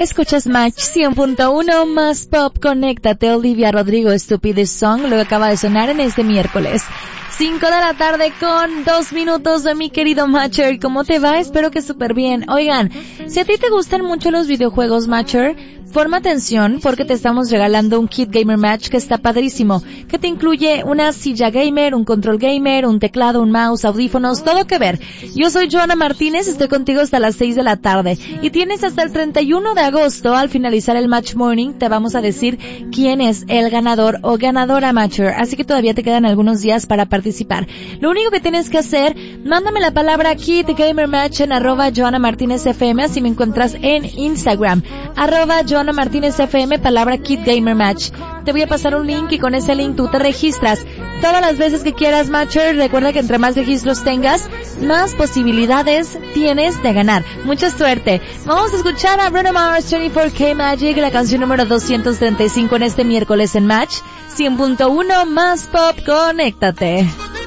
Escuchas Match 100.1 más pop. Conéctate. Olivia Rodrigo, Stupid Song, lo que acaba de sonar en este miércoles. 5 de la tarde con 2 minutos de mi querido Matcher. ¿Cómo te va? Espero que súper bien. Oigan, si a ti te gustan mucho los videojuegos, Matcher, forma atención porque te estamos regalando un kit gamer match que está padrísimo, que te incluye una silla gamer, un control gamer, un teclado, un mouse, audífonos, todo que ver. Yo soy Joana Martínez, estoy contigo hasta las 6 de la tarde y tienes hasta el 31 de agosto. Al finalizar el Match Morning te vamos a decir quién es el ganador o ganadora, Matcher, así que todavía te quedan algunos días para participar. Lo único que tienes que hacer, mándame la palabra kit gamer match en @JoanaMartinezFM, así me encuentras en Instagram, @JoanaMartinezFM, palabra kit gamer match. Te voy a pasar un link y con ese link tú te registras todas las veces que quieras, Matcher. Recuerda que entre más registros tengas, más posibilidades tienes de ganar. Mucha suerte. Vamos a escuchar a Bruno Mars, 24K Magic, la canción número 235 en este miércoles en Match 100.1 más pop. Conéctate.